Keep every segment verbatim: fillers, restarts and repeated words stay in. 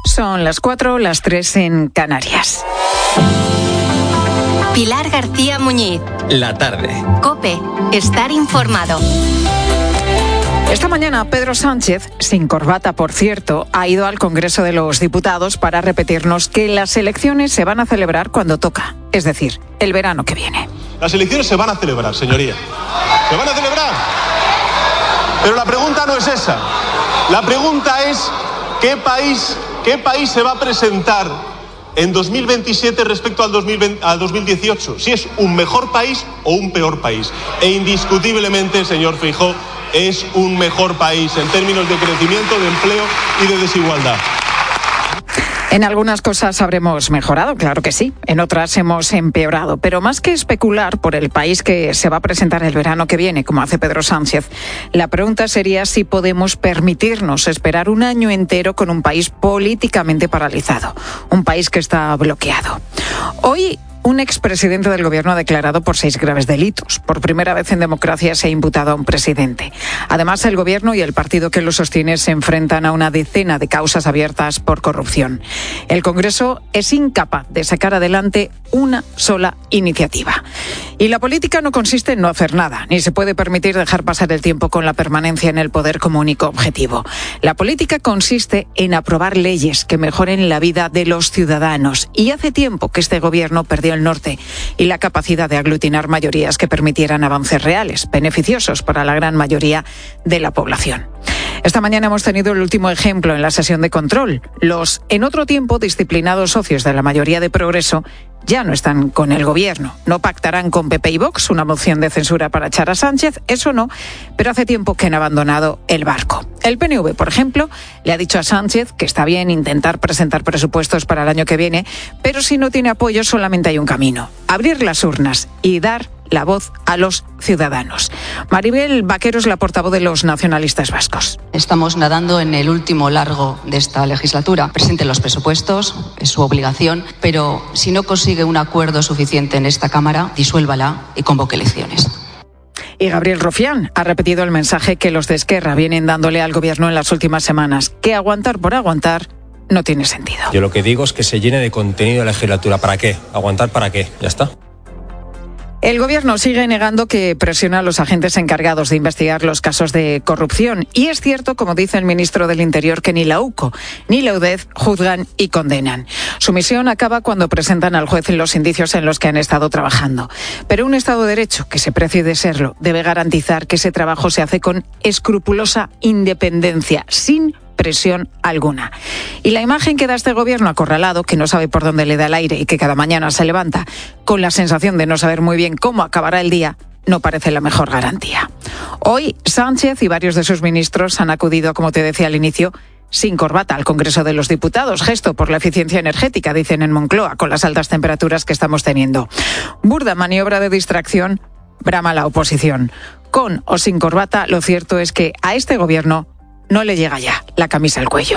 Son las cuatro, las tres en Canarias. Pilar García Muñiz. La tarde. COPE. Estar informado. Esta mañana Pedro Sánchez, sin corbata por cierto, ha ido al Congreso de los Diputados para repetirnos que las elecciones se van a celebrar cuando toca, es decir, el verano que viene. Las elecciones se van a celebrar, señoría. Se van a celebrar. Pero la pregunta no es esa. La pregunta es ¿qué país, qué país se va a presentar en dos mil veintisiete respecto al dos mil veinte, al dos mil dieciocho? Si es un mejor país o un peor país. E indiscutiblemente, señor Feijóo, es un mejor país en términos de crecimiento, de empleo y de desigualdad. En algunas cosas habremos mejorado, claro que sí. En otras hemos empeorado. Pero más que especular por el país que se va a presentar el verano que viene, como hace Pedro Sánchez, la pregunta sería si podemos permitirnos esperar un año entero con un país políticamente paralizado. Un país que está bloqueado. Hoy, un expresidente del gobierno ha declarado por seis graves delitos. Por primera vez en democracia se ha imputado a un presidente. Además, el gobierno y el partido que lo sostiene se enfrentan a una decena de causas abiertas por corrupción. El Congreso es incapaz de sacar adelante una sola iniciativa. Y la política no consiste en no hacer nada, ni se puede permitir dejar pasar el tiempo con la permanencia en el poder como único objetivo. La política consiste en aprobar leyes que mejoren la vida de los ciudadanos. Y hace tiempo que este gobierno perdió el norte y la capacidad de aglutinar mayorías que permitieran avances reales, beneficiosos para la gran mayoría de la población. Esta mañana hemos tenido el último ejemplo en la sesión de control. Los, en otro tiempo, disciplinados socios de la mayoría de Progreso ya no están con el gobierno. No pactarán con P P y Vox una moción de censura para echar a Sánchez, eso no, pero hace tiempo que han abandonado el barco. El P N V, por ejemplo, le ha dicho a Sánchez que está bien intentar presentar presupuestos para el año que viene, pero si no tiene apoyo solamente hay un camino: abrir las urnas y dar la voz a los ciudadanos. Maribel Vaquero es la portavoz de los nacionalistas vascos. Estamos nadando en el último largo de esta legislatura. Presente los presupuestos, es su obligación, pero si no consigue un acuerdo suficiente en esta Cámara, disuélvala y convoque elecciones. Y Gabriel Rufián ha repetido el mensaje que los de Esquerra vienen dándole al gobierno en las últimas semanas, que aguantar por aguantar no tiene sentido. Yo lo que digo es que se llene de contenido la legislatura. ¿Para qué? ¿Aguantar para qué? Ya está. El gobierno sigue negando que presiona a los agentes encargados de investigar los casos de corrupción. Y es cierto, como dice el ministro del Interior, que ni la UCO ni la UDEF juzgan y condenan. Su misión acaba cuando presentan al juez los indicios en los que han estado trabajando. Pero un Estado de Derecho, que se precie de serlo, debe garantizar que ese trabajo se hace con escrupulosa independencia, sin presión alguna. Y la imagen que da este gobierno acorralado, que no sabe por dónde le da el aire y que cada mañana se levanta con la sensación de no saber muy bien cómo acabará el día, no parece la mejor garantía. Hoy, Sánchez y varios de sus ministros han acudido, como te decía al inicio, sin corbata al Congreso de los Diputados, gesto por la eficiencia energética, dicen en Moncloa, con las altas temperaturas que estamos teniendo. Burda maniobra de distracción, brama la oposición. Con o sin corbata, lo cierto es que a este gobierno no le llega ya la camisa al cuello.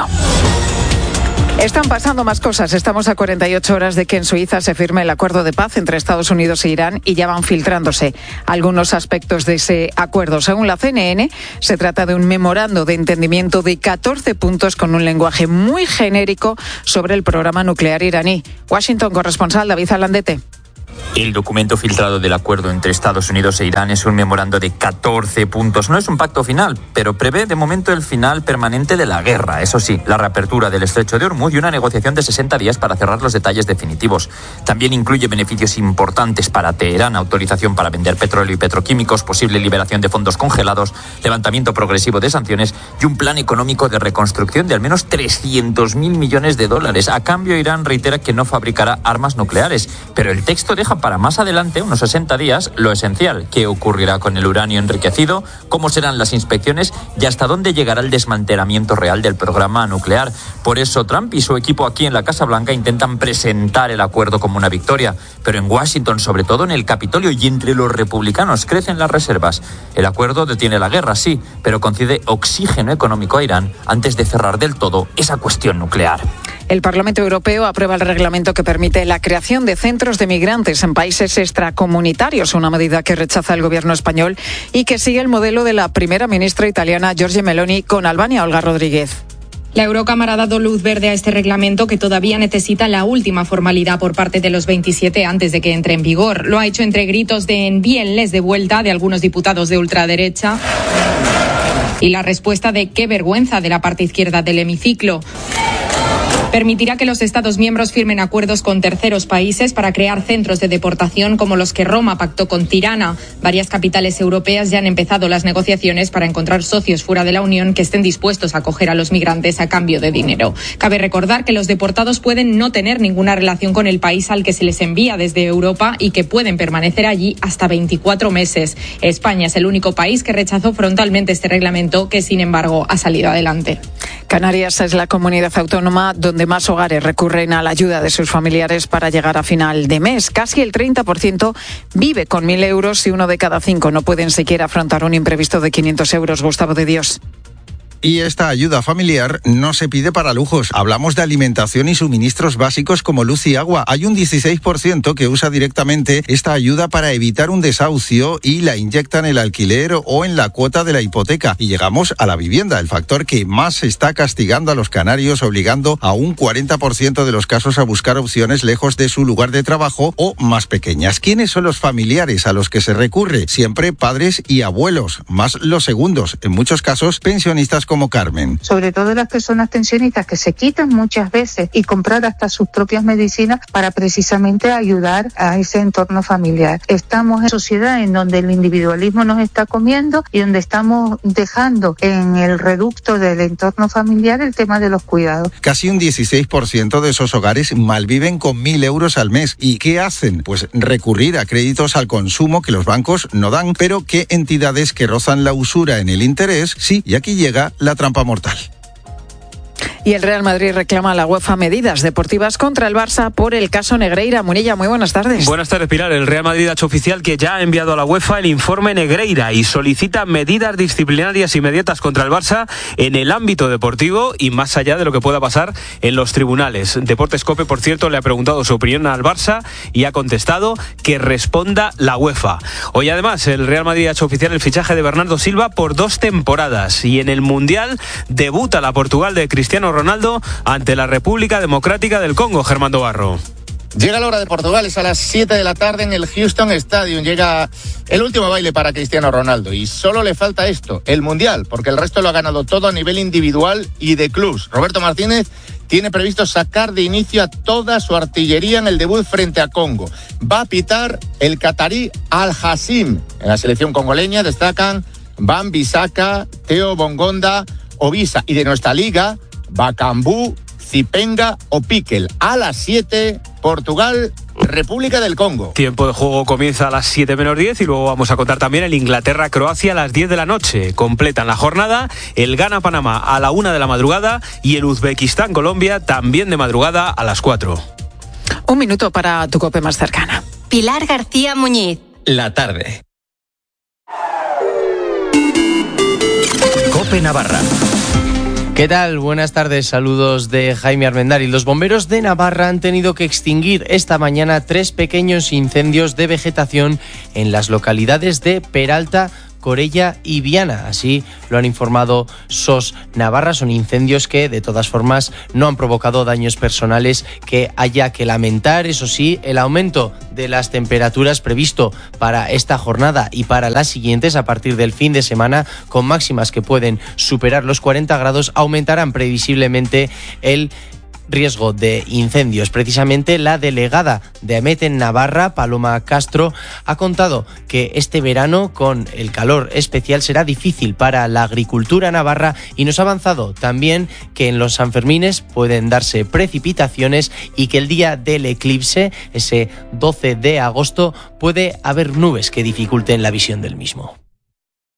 Están pasando más cosas. Estamos a cuarenta y ocho horas de que en Suiza se firme el acuerdo de paz entre Estados Unidos e Irán y ya van filtrándose algunos aspectos de ese acuerdo. Según la C N N, se trata de un memorando de entendimiento de catorce puntos con un lenguaje muy genérico sobre el programa nuclear iraní. Washington, corresponsal David Alandete. El documento filtrado del acuerdo entre Estados Unidos e Irán es un memorando de catorce puntos. No es un pacto final, pero prevé de momento el final permanente de la guerra. Eso sí, la reapertura del estrecho de Hormuz y una negociación de sesenta días para cerrar los detalles definitivos. También incluye beneficios importantes para Teherán, autorización para vender petróleo y petroquímicos, posible liberación de fondos congelados, levantamiento progresivo de sanciones y un plan económico de reconstrucción de al menos trescientos mil millones de dólares. A cambio, Irán reitera que no fabricará armas nucleares, pero el texto deja para más adelante, unos sesenta días, lo esencial: qué ocurrirá con el uranio enriquecido, cómo serán las inspecciones y hasta dónde llegará el desmantelamiento real del programa nuclear. Por eso Trump y su equipo aquí en la Casa Blanca intentan presentar el acuerdo como una victoria, pero en Washington, sobre todo en el Capitolio y entre los republicanos, crecen las reservas. El acuerdo detiene la guerra, sí, pero concede oxígeno económico a Irán antes de cerrar del todo esa cuestión nuclear. El Parlamento Europeo aprueba el reglamento que permite la creación de centros de migrantes en países extracomunitarios, una medida que rechaza el gobierno español y que sigue el modelo de la primera ministra italiana Giorgia Meloni con Albania. Olga Rodríguez. La Eurocámara ha dado luz verde a este reglamento, que todavía necesita la última formalidad por parte de los veintisiete antes de que entre en vigor. Lo ha hecho entre gritos de envíenles de vuelta de algunos diputados de ultraderecha y la respuesta de qué vergüenza de la parte izquierda del hemiciclo. Permitirá que los Estados miembros firmen acuerdos con terceros países para crear centros de deportación como los que Roma pactó con Tirana. Varias capitales europeas ya han empezado las negociaciones para encontrar socios fuera de la Unión que estén dispuestos a acoger a los migrantes a cambio de dinero. Cabe recordar que los deportados pueden no tener ninguna relación con el país al que se les envía desde Europa y que pueden permanecer allí hasta veinticuatro meses. España es el único país que rechazó frontalmente este reglamento, que sin embargo ha salido adelante. Canarias es la comunidad autónoma donde más hogares recurren a la ayuda de sus familiares para llegar a final de mes. Casi el treinta por ciento vive con mil euros y uno de cada cinco no pueden siquiera afrontar un imprevisto de quinientos euros. Gustavo de Dios. Y esta ayuda familiar no se pide para lujos. Hablamos de alimentación y suministros básicos como luz y agua. Hay un dieciséis por ciento que usa directamente esta ayuda para evitar un desahucio y la inyecta en el alquiler o en la cuota de la hipoteca. Y llegamos a la vivienda, el factor que más está castigando a los canarios, obligando a un cuarenta por ciento de los casos a buscar opciones lejos de su lugar de trabajo o más pequeñas. ¿Quiénes son los familiares a los que se recurre? Siempre padres y abuelos, más los segundos, en muchos casos pensionistas como Carmen. Sobre todo las personas pensionistas que se quitan muchas veces y comprar hasta sus propias medicinas para precisamente ayudar a ese entorno familiar. Estamos en una sociedad en donde el individualismo nos está comiendo y donde estamos dejando en el reducto del entorno familiar el tema de los cuidados. Casi un dieciséis por ciento de esos hogares malviven con mil euros al mes. ¿Y qué hacen? Pues recurrir a créditos al consumo que los bancos no dan, pero que entidades que rozan la usura en el interés sí, y aquí llega la trampa mortal. Y el Real Madrid reclama a la UEFA medidas deportivas contra el Barça por el caso Negreira. Munilla, muy buenas tardes. Buenas tardes, Pilar. El Real Madrid ha hecho oficial que ya ha enviado a la UEFA el informe Negreira y solicita medidas disciplinarias inmediatas contra el Barça en el ámbito deportivo y más allá de lo que pueda pasar en los tribunales. Deportes Cope, por cierto, le ha preguntado su opinión al Barça y ha contestado que responda la UEFA. Hoy, además, el Real Madrid ha hecho oficial el fichaje de Bernardo Silva por dos temporadas y en el Mundial debuta la Portugal de Cristiano Ronaldo ante la República Democrática del Congo. Germán Barro. Llega la hora de Portugal, es a las siete de la tarde en el Houston Stadium. Llega el último baile para Cristiano Ronaldo y solo le falta esto, el Mundial, porque el resto lo ha ganado todo a nivel individual y de clubs. Roberto Martínez tiene previsto sacar de inicio a toda su artillería en el debut frente a Congo. Va a pitar el catarí Al-Hassim. En la selección congoleña destacan Van Bissaka, Theo Bongonda, Obisa, y de nuestra liga Bakambu, Zipenga o Piquel. A las siete, Portugal, República del Congo. Tiempo de juego comienza a las siete menos diez y luego vamos a contar también el Inglaterra-Croacia a las diez de la noche. Completan la jornada el Ghana-Panamá a la una de la madrugada y el Uzbekistán-Colombia también de madrugada a las cuatro. Un minuto para tu COPE más cercana. Pilar García Muñiz. La tarde. COPE Navarra. ¿Qué tal? Buenas tardes, saludos de Jaime Armendari. Los bomberos de Navarra han tenido que extinguir esta mañana tres pequeños incendios de vegetación en las localidades de Peralta, Corella y Viana. Así lo han informado S O S Navarra. Son incendios que de todas formas no han provocado daños personales que haya que lamentar. Eso sí, el aumento de las temperaturas previsto para esta jornada y para las siguientes a partir del fin de semana, con máximas que pueden superar los cuarenta grados, aumentarán previsiblemente el riesgo de incendios. Precisamente la delegada de AEMET en Navarra, Paloma Castro, ha contado que este verano, con el calor especial, será difícil para la agricultura navarra y nos ha avanzado también que en los Sanfermines pueden darse precipitaciones y que el día del eclipse, ese doce de agosto, puede haber nubes que dificulten la visión del mismo.